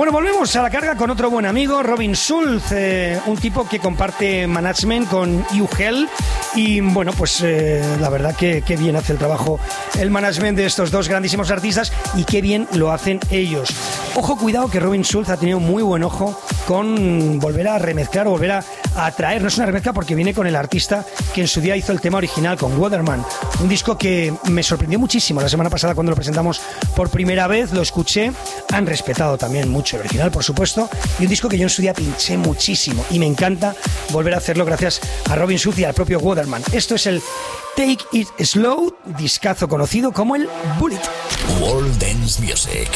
Bueno, volvemos a la carga con otro buen amigo, Robin Schulz, un tipo que comparte management con UGEL y bueno, pues la verdad que bien hace el trabajo el management de estos dos grandísimos artistas y qué bien lo hacen ellos. Ojo, cuidado, que Robin Schulz ha tenido muy buen ojo con volver a remezclar o volver a traer, no es una remezcla porque viene con el artista que en su día hizo el tema original, con Waterman, un disco que me sorprendió muchísimo la semana pasada cuando lo presentamos por primera vez, lo escuché, han respetado también mucho el original, por supuesto, y un disco que yo en su día pinché muchísimo y me encanta volver a hacerlo gracias a Robin Schulz y al propio Waterman. Esto es el Take It Slow, discazo conocido como el Bullet. World Dance Music.